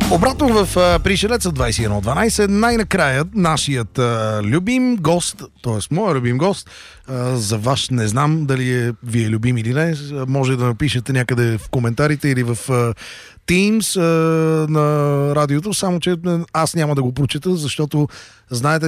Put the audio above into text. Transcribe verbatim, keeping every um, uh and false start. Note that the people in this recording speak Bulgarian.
Обратно в а, Пришелеца двайсет и едно дванайсет, най-накрая нашият а, любим гост, т.е. моят любим гост, а, за ваш не знам дали е ви е любим или не, може да напишете някъде в коментарите или в а, Teams а, на радиото, само че аз няма да го прочета, защото знаете,